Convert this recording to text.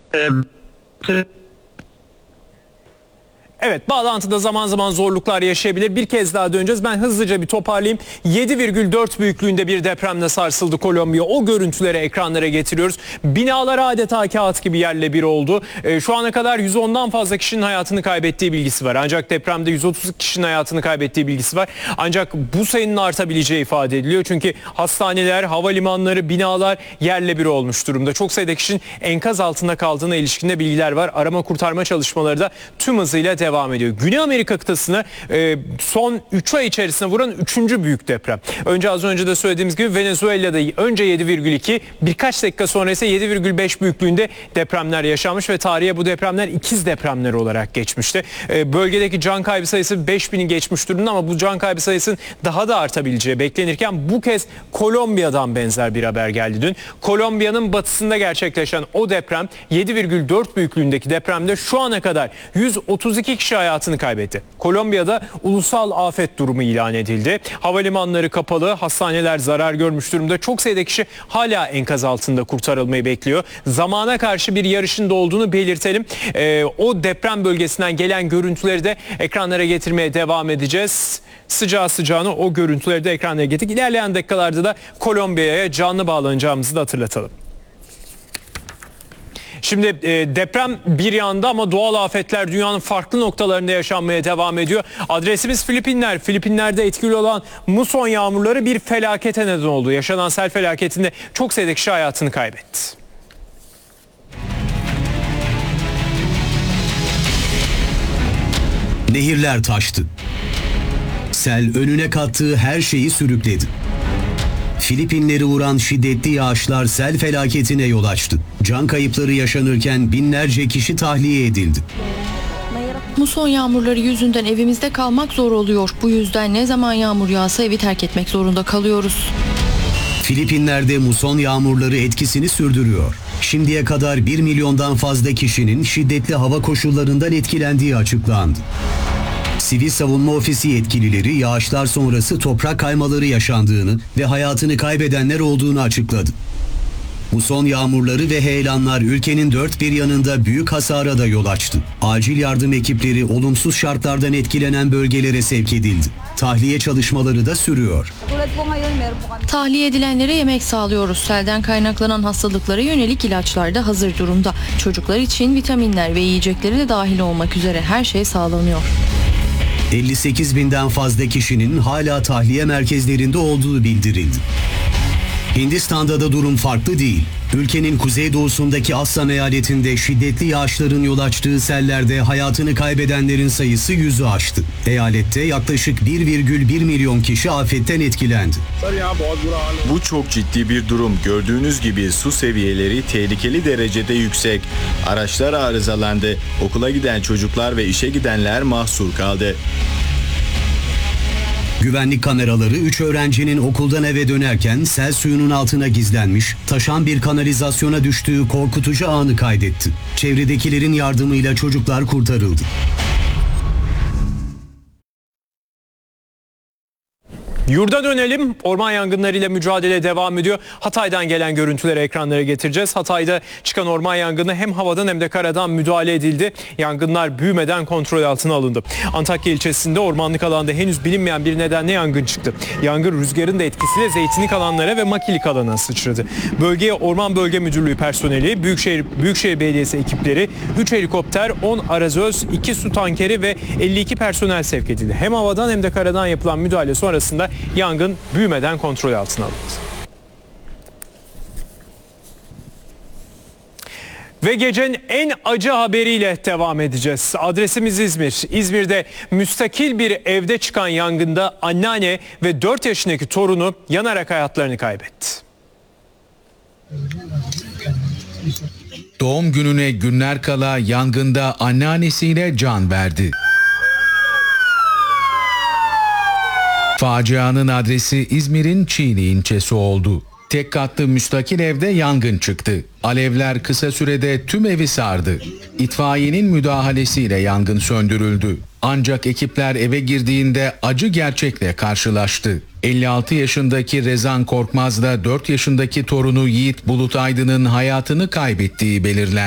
Evet, bağlantıda zaman zaman zorluklar yaşayabilir. Bir kez daha döneceğiz. Ben hızlıca bir toparlayayım. 7,4 büyüklüğünde bir depremle sarsıldı Kolombiya. O görüntüleri ekranlara getiriyoruz. Binalar adeta kağıt gibi yerle bir oldu. Şu ana kadar 110'dan fazla kişinin hayatını kaybettiği bilgisi var. Ancak depremde 130 kişinin hayatını kaybettiği bilgisi var. Ancak bu sayının artabileceği ifade ediliyor. Çünkü hastaneler, havalimanları, binalar yerle bir olmuş durumda. Çok sayıda kişinin enkaz altında kaldığına ilişkin de bilgiler var. Arama kurtarma çalışmaları da tüm hızıyla devam ediyor. Güney Amerika kıtasını son 3 ay içerisinde vuran 3. büyük deprem. Az önce de söylediğimiz gibi Venezuela'da önce 7,2, birkaç dakika sonra ise 7,5 büyüklüğünde depremler yaşanmış ve tarihe bu depremler ikiz depremler olarak geçmişti. Bölgedeki can kaybı sayısı 5.000'i geçmiş durumda ama bu can kaybı sayısının daha da artabileceği beklenirken bu kez Kolombiya'dan benzer bir haber geldi dün. Kolombiya'nın batısında gerçekleşen o deprem 7,4 büyüklüğündeki depremde şu ana kadar 132 kişi hayatını kaybetti. Kolombiya'da ulusal afet durumu ilan edildi. Havalimanları kapalı, hastaneler zarar görmüş durumda. Çok sayıda kişi hala enkaz altında kurtarılmayı bekliyor. Zamana karşı bir yarışın da olduğunu belirtelim. O deprem bölgesinden gelen görüntüleri de ekranlara getirmeye devam edeceğiz. Sıcağı sıcağına o görüntüleri de ekranlara getirdik. İlerleyen dakikalarda da Kolombiya'ya canlı bağlanacağımızı da hatırlatalım. Şimdi deprem bir yanda ama doğal afetler dünyanın farklı noktalarında yaşanmaya devam ediyor. Adresimiz Filipinler. Filipinler'de etkili olan muson yağmurları bir felakete neden oldu. Yaşanan sel felaketinde çok sayıda kişi hayatını kaybetti. Nehirler taştı. Sel önüne kattığı her şeyi sürükledi. Filipinleri vuran şiddetli yağışlar sel felaketine yol açtı. Can kayıpları yaşanırken binlerce kişi tahliye edildi. Muson yağmurları yüzünden evimizde kalmak zor oluyor. Bu yüzden ne zaman yağmur yağsa evi terk etmek zorunda kalıyoruz. Filipinler'de muson yağmurları etkisini sürdürüyor. Şimdiye kadar 1 milyondan fazla kişinin şiddetli hava koşullarından etkilendiği açıklandı. Sivil Savunma Ofisi yetkilileri yağışlar sonrası toprak kaymaları yaşandığını ve hayatını kaybedenler olduğunu açıkladı. Muson yağmurları ve heyelanlar ülkenin dört bir yanında büyük hasara da yol açtı. Acil yardım ekipleri olumsuz şartlardan etkilenen bölgelere sevk edildi. Tahliye çalışmaları da sürüyor. Tahliye edilenlere yemek sağlıyoruz. Selden kaynaklanan hastalıklara yönelik ilaçlar da hazır durumda. Çocuklar için vitaminler ve yiyecekleri de dahil olmak üzere her şey sağlanıyor. 58 binden fazla kişinin hala tahliye merkezlerinde olduğu bildirildi. Hindistan'da da durum farklı değil. Ülkenin kuzeydoğusundaki Assam eyaletinde şiddetli yağışların yol açtığı sellerde hayatını kaybedenlerin sayısı 100'ü aştı. Eyalette yaklaşık 1,1 milyon kişi afetten etkilendi. Bu çok ciddi bir durum. Gördüğünüz gibi su seviyeleri tehlikeli derecede yüksek. Araçlar arızalandı. Okula giden çocuklar ve işe gidenler mahsur kaldı. Güvenlik kameraları 3 öğrencinin okuldan eve dönerken sel suyunun altına gizlenmiş, taşan bir kanalizasyona düştüğü korkutucu anı kaydetti. Çevredekilerin yardımıyla çocuklar kurtarıldı. Yurda dönelim. Orman yangınlarıyla mücadele devam ediyor. Hatay'dan gelen görüntüleri ekranlara getireceğiz. Hatay'da çıkan orman yangını hem havadan hem de karadan müdahale edildi. Yangınlar büyümeden kontrol altına alındı. Antakya ilçesinde ormanlık alanda henüz bilinmeyen bir nedenle yangın çıktı. Yangın rüzgarın da etkisiyle zeytinlik alanlara ve makilik alana sıçradı. Bölgeye Orman Bölge Müdürlüğü personeli, Büyükşehir Belediyesi ekipleri, 3 helikopter, 10 arazöz, 2 su tankeri ve 52 personel sevk edildi. Hem havadan hem de karadan yapılan müdahale sonrasında yangın büyümeden kontrol altına alındı. Ve gecenin en acı haberiyle devam edeceğiz. Adresimiz İzmir. İzmir'de müstakil bir evde çıkan yangında anneanne ve 4 yaşındaki torunu yanarak hayatlarını kaybetti. Doğum gününe günler kala yangında anneannesiyle can verdi. Facianın adresi İzmir'in Çiğli ilçesi oldu. Tek katlı müstakil evde yangın çıktı. Alevler kısa sürede tüm evi sardı. İtfaiyenin müdahalesiyle yangın söndürüldü. Ancak ekipler eve girdiğinde acı gerçekle karşılaştı. 56 yaşındaki Rezan Korkmaz'la 4 yaşındaki torunu Yiğit Bulut Aydın'ın hayatını kaybettiği belirlendi.